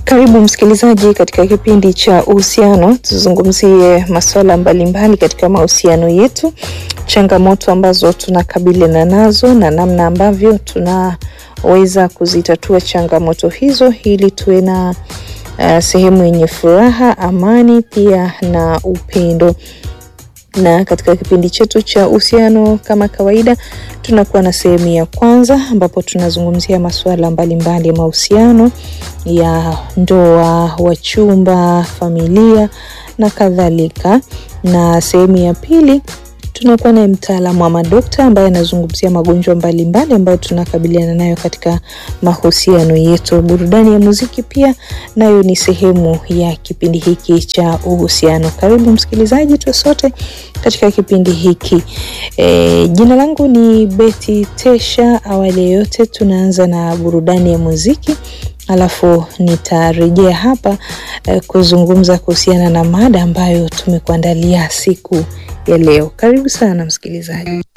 Karibu msikilizaji katika kipindi cha uhusiano. Tuzungumzie masuala mbalimbali katika mahusiano yetu, changamoto ambazo tunakabiliana nazo na namna ambavyo tunaweza kuzitatua changamoto hizo ili tuwe na sehemu yenye furaha, amani pia na upendo. Na katika kipindi chetu cha uhusiano kama kawaida tunakuwa na sehemu ya kwanza ambapo tunazungumzia masuala mbalimbali ya mahusiano ya ndoa, wachumba, familia na kadhalika. Na sehemu ya pili tunakuwa na mtaalamu wa madokta ambaye anazungumzia magonjwa mbalimbali ambayo tunakabiliana nayo katika mahusiano yetu. Burudani ya muziki pia nayo ni sehemu ya kipindi hiki cha uhusiano. Karibu msikilizaji, tuwe sote katika kipindi hiki. Jina langu ni Betty Tesha. Awali yote tunaanza na burudani ya muziki, alafu nitarejea hapa kuzungumza kuhusiana na mada ambayo tumekuandalia siku ya leo. Karibu sana msikilizaji.